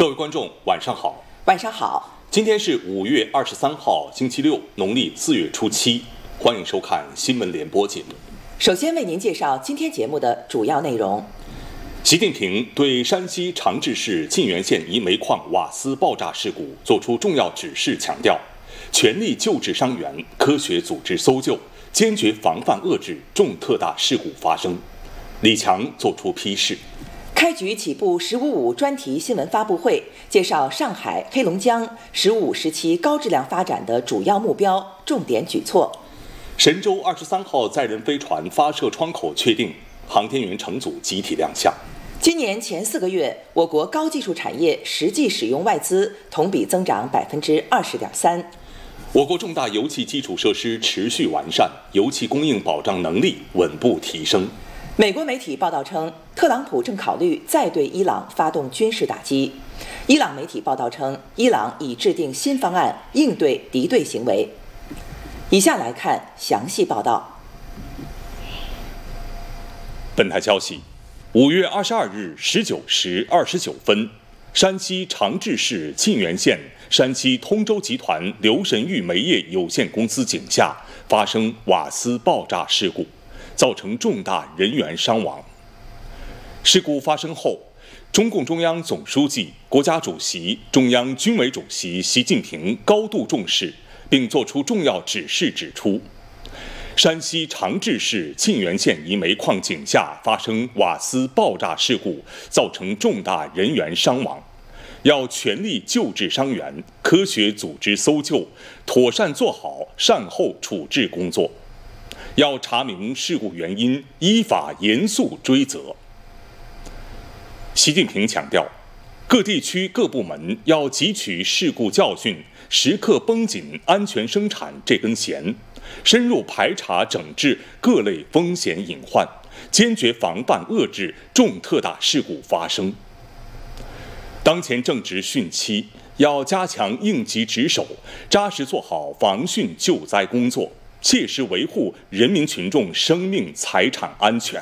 各位观众，晚上好。 晚上好。 今天是5月23号，星期六，农历4月初7。欢迎收看新闻联播节目。 首先为您介绍今天节目的主要内容。 习近平对山西长治市沁源县一煤矿瓦斯爆炸事故作出重要指示，强调全力救治伤员，科学组织搜救，坚决防范遏制重特大事故发生。李强作出批示。 开局起步“15+5”专题新闻发布会，介绍上海、黑龙江“15+5”时期高质量发展的主要目标、重点举措。 神舟23号载人飞船发射窗口确定，航天员乘组集体亮相。 今年前4个月，我国高技术产业实际使用外资同比增长20.3%。 我国重大油气基础设施持续完善，油气供应保障能力稳步提升。 美国媒体报道称，特朗普正考虑再对伊朗发动军事打击。伊朗媒体报道称，伊朗已制定新方案应对敌对行为。以下来看详细报道。 本台消息，5月22日19时29分，山西长治市沁源县山西通州集团留神域煤业有限公司井下发生瓦斯爆炸事故，造成重大人员伤亡。事故发生后，中共中央总书记、国家主席、中央军委主席习近平高度重视，并作出重要指示，指出山西长治市沁源县一煤矿井下发生瓦斯爆炸事故，造成重大人员伤亡，要全力救治伤员，科学组织搜救，妥善做好善后处置工作，要查明事故原因，依法严肃追责。习近平强调，各地区各部门要汲取事故教训，时刻绷紧安全生产这根弦，深入排查整治各类风险隐患，坚决防范遏制重特大事故发生。当前正值汛期，要加强应急值守，扎实做好防汛救灾工作，切实维护人民群众生命财产安全。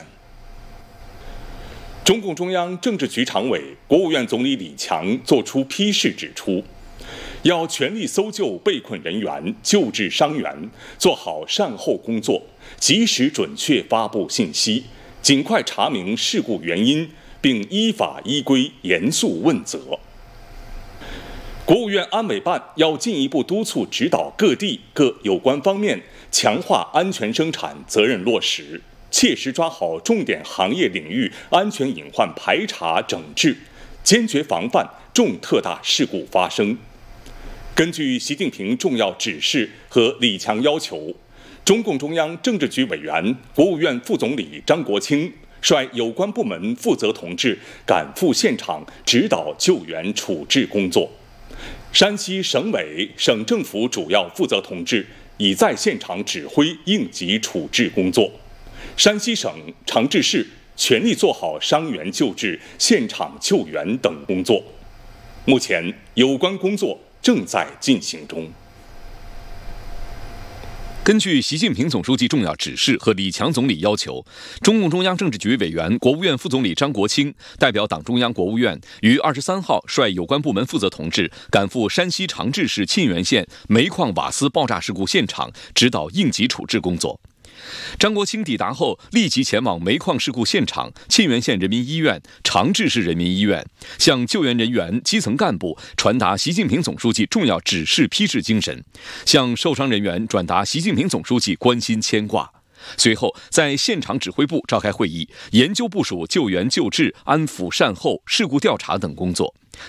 中共中央政治局常委、国务院总理李强作出批示，指出要全力搜救被困人员，救治伤员，做好善后工作，及时准确发布信息，尽快查明事故原因，并依法依规严肃问责。国务院安委办要进一步督促指导各地各有关方面强化安全生产责任落实，切实抓好重点行业领域安全隐患排查整治，坚决防范重特大事故发生。根据习近平重要指示和李强要求，中共中央政治局委员、国务院副总理张国清率有关部门负责同志赶赴现场指导救援处置工作。山西省委、省政府主要负责同志已在现场指挥应急处置工作。山西省长治市全力做好伤员救治、现场救援等工作。目前，有关工作正在进行中。 根据习近平总书记重要指示和李强总理要求，中共中央政治局委员、国务院副总理张国清代表党中央、国务院于23号率有关部门负责同志赶赴山西长治市沁源县煤矿瓦斯爆炸事故现场，指导应急处置工作。张国清抵达后，立即前往煤矿事故现场、沁源县人民医院、长治市人民医院，向救援人员、基层干部传达习近平总书记重要指示批示精神，向受伤人员转达习近平总书记关心牵挂。随后，在现场指挥部召开会议，研究部署救援救治、安抚善后、事故调查等工作，